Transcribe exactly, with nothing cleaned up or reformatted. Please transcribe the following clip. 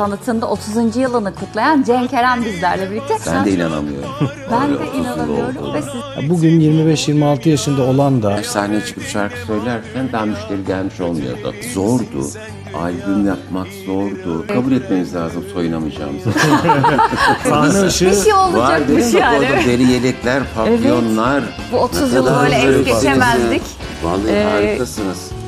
sanatında otuzuncu yılını kutlayan Cenk Eren bizlerle birlikte. Ben de inanamıyorum. Ben Öyle de otuz yıl inanamıyorum oldu. ve siz... Bugün yirmi beş yirmi altı yaşında olan da Sahneye çıkıp şarkı söylerken daha müşteri gelmiş olmuyordu. Zordu. Albüm yapmak zordu. Kabul etmeniz lazım soyunamayacağımızı. sahne Bir ışığı şey Var olacakmış değil mi? yani. Orada deri yelekler, papyonlar. Bu otuz Ne yılı kadar böyle es zarifsiniz. geçemezdik. Vallahi Ee, harikasınız.